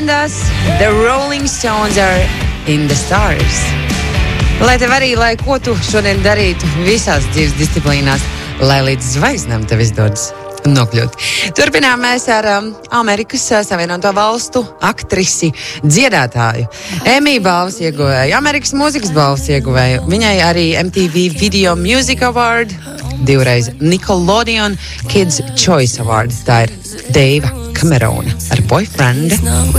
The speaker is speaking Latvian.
leģendās. The Rolling Stones are in the stars. Lai tev arī, lai ko tu šodien darītu visās dzīves disciplīnās, lai līdz zvaigznām tev izdodas nokļūt. Turpinām mēs ar Amerikas Savienoto Valstu aktrisi, dziedātāju. Emmy balvas ieguvēju, Amerikas mūzikas balvas ieguvēju. Viņai arī MTV Video Music Award, divreiz Nickelodeon Kids Choice Award. Tā ir Deiva Camerona ar Boyfriend.